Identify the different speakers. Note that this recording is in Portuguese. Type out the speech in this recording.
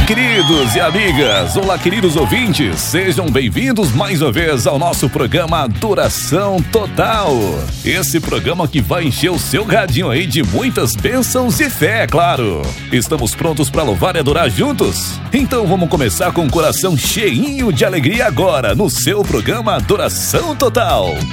Speaker 1: Queridos e amigas, olá queridos ouvintes, sejam bem-vindos mais uma vez ao nosso programa Adoração Total. Esse programa que vai encher o seu radinho aí de muitas bênçãos e fé, é claro. Estamos prontos para louvar e adorar juntos? Então vamos começar com o coração cheinho de alegria agora no seu programa Adoração Total.